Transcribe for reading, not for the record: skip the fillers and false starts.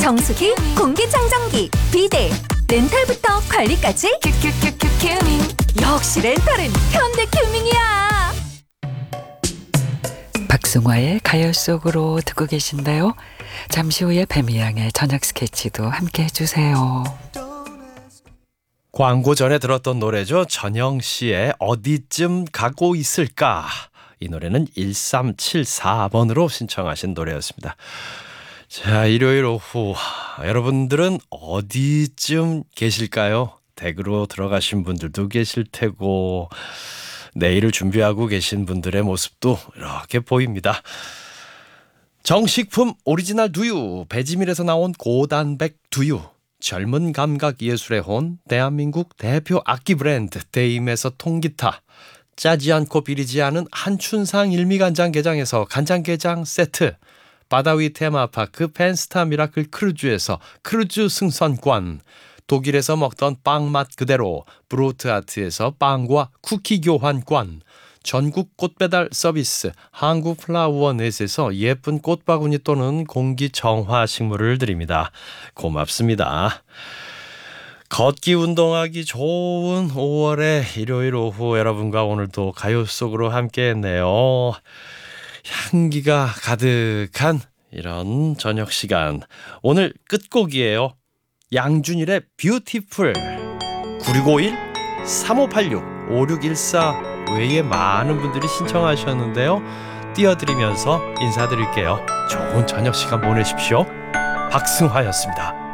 정수기, 공기청정기, 비데, 렌탈부터 관리까지 큐큐큐큐 큐밍. 역시 렌탈은 현대큐밍이야. 박승화의 가요 속으로 듣고 계신데요. 잠시 후에 뱀이양의 저녁 스케치도 함께 해주세요. 광고 전에 들었던 노래죠. 전영 씨의 어디쯤 가고 있을까. 이 노래는 1374번으로 신청하신 노래였습니다. 자, 일요일 오후 여러분들은 어디쯤 계실까요? 댁으로 들어가신 분들도 계실 테고 내일을 준비하고 계신 분들의 모습도 이렇게 보입니다. 정식품 오리지널 두유, 배지밀에서 나온 고단백 두유, 젊은 감각 예술의 혼, 대한민국 대표 악기 브랜드 데임에서 통기타, 짜지 않고 비리지 않은 한춘상 일미간장게장에서 간장게장 세트, 바다위 테마파크 펜스타 미라클 크루즈에서 크루즈 승선권, 독일에서 먹던 빵 맛 그대로 브로트아트에서 빵과 쿠키 교환권, 전국 꽃배달 서비스 한국플라워넷에서 예쁜 꽃바구니 또는 공기정화 식물을 드립니다. 고맙습니다. 걷기 운동하기 좋은 5월의 일요일 오후 여러분과 오늘도 가요 속으로 함께했네요. 향기가 가득한 이런 저녁 시간. 오늘 끝곡이에요. 양준일의 뷰티풀. 9651 3586 5614 외에 많은 분들이 신청하셨는데요. 띄워드리면서 인사드릴게요. 좋은 저녁 시간 보내십시오. 박승화였습니다.